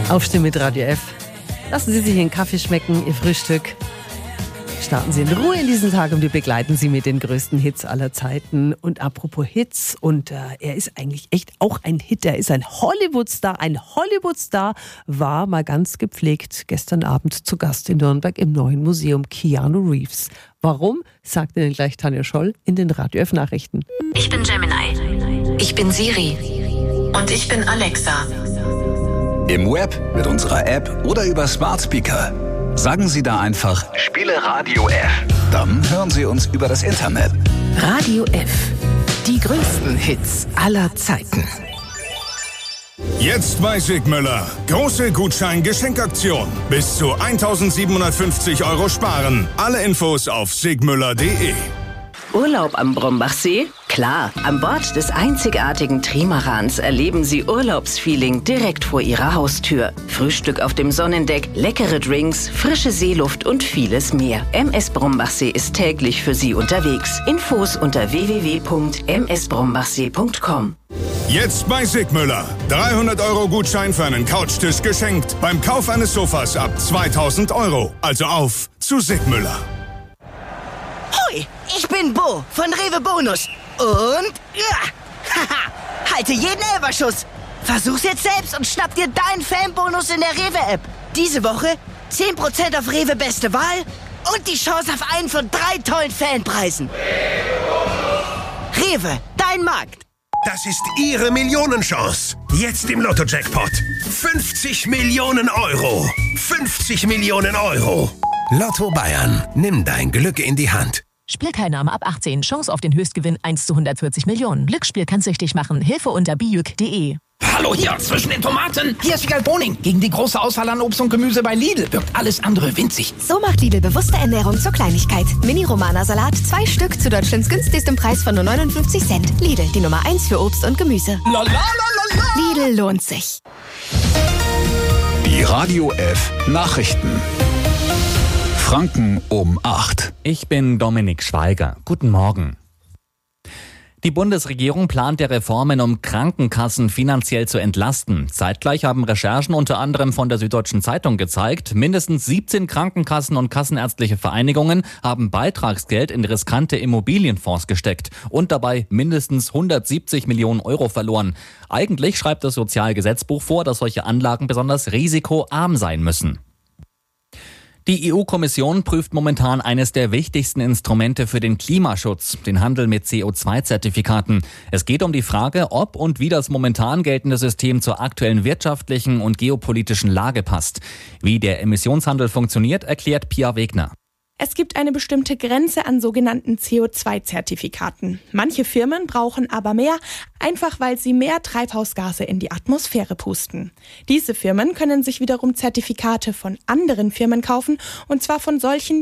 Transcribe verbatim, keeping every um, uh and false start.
Aufstehen mit Radio F. Lassen Sie sich Ihren Kaffee schmecken, Ihr Frühstück. Starten Sie in Ruhe in diesen Tag und wir begleiten Sie mit den größten Hits aller Zeiten. Und apropos Hits, und äh, er ist eigentlich echt auch ein Hit, er ist ein Hollywood-Star. Ein Hollywood-Star war mal ganz gepflegt gestern Abend zu Gast in Nürnberg im Neuen Museum, Keanu Reeves. Warum, sagt Ihnen gleich Tanja Scholl in den Radio F Nachrichten. Ich bin Gemini. Ich bin Siri. Und ich bin Alexa. Im Web, mit unserer App oder über Smart Speaker. Sagen Sie da einfach, spiele Radio F. Dann hören Sie uns über das Internet. Radio F. Die größten Hits aller Zeiten. Jetzt bei Sigmüller. Große Gutschein-Geschenkaktion. Bis zu eintausendsiebenhundertfünfzig Euro sparen. Alle Infos auf sigmüller punkt de. Urlaub am Brombachsee? Klar, an Bord des einzigartigen Trimarans erleben Sie Urlaubsfeeling direkt vor Ihrer Haustür. Frühstück auf dem Sonnendeck, leckere Drinks, frische Seeluft und vieles mehr. M S Brombachsee ist täglich für Sie unterwegs. Infos unter w w w punkt m s brombachsee punkt com. Jetzt bei Sigmüller. dreihundert Euro Gutschein für einen Couchtisch geschenkt. Beim Kauf eines Sofas ab zweitausend Euro. Also auf zu Sigmüller. Hoi, ich bin Bo von Rewe Bonus. Und ja, haha, halte jeden Elberschuss. Versuch's jetzt selbst und schnapp dir deinen Fanbonus in der Rewe-App. Diese Woche zehn Prozent auf Rewe Beste Wahl und die Chance auf einen von drei tollen Fanpreisen. Rewe, dein Markt. Das ist Ihre Millionenchance. Jetzt im Lotto-Jackpot. fünfzig Millionen Euro. fünfzig Millionen Euro. Lotto Bayern. Nimm dein Glück in die Hand. Spielteilnahme ab achtzehn. Chance auf den Höchstgewinn eins zu hundertvierzig Millionen. Glücksspiel kann süchtig machen. Hilfe unter bijuk punkt de. Hallo hier, zwischen den Tomaten. Hier ist Wiegald Boning. Gegen die große Auswahl an Obst und Gemüse bei Lidl wirkt alles andere winzig. So macht Lidl bewusste Ernährung zur Kleinigkeit. Mini-Romana-Salat, zwei Stück zu Deutschlands günstigstem Preis von nur neunundfünfzig Cent. Lidl, die Nummer eins für Obst und Gemüse. La, la, la, la, la. Lidl lohnt sich. Die Radio F Nachrichten. Franken um acht. Ich bin Dominik Schweiger. Guten Morgen. Die Bundesregierung plant der Reformen, um Krankenkassen finanziell zu entlasten. Zeitgleich haben Recherchen unter anderem von der Süddeutschen Zeitung gezeigt, mindestens siebzehn Krankenkassen und kassenärztliche Vereinigungen haben Beitragsgeld in riskante Immobilienfonds gesteckt und dabei mindestens hundertsiebzig Millionen Euro verloren. Eigentlich schreibt das Sozialgesetzbuch vor, dass solche Anlagen besonders risikoarm sein müssen. Die E U-Kommission prüft momentan eines der wichtigsten Instrumente für den Klimaschutz, den Handel mit C O zwei Zertifikaten. Es geht um die Frage, ob und wie das momentan geltende System zur aktuellen wirtschaftlichen und geopolitischen Lage passt. Wie der Emissionshandel funktioniert, erklärt Pia Wegner. Es gibt eine bestimmte Grenze an sogenannten C O zwei Zertifikaten. Manche Firmen brauchen aber mehr, einfach weil sie mehr Treibhausgase in die Atmosphäre pusten. Diese Firmen können sich wiederum Zertifikate von anderen Firmen kaufen, und zwar von solchen,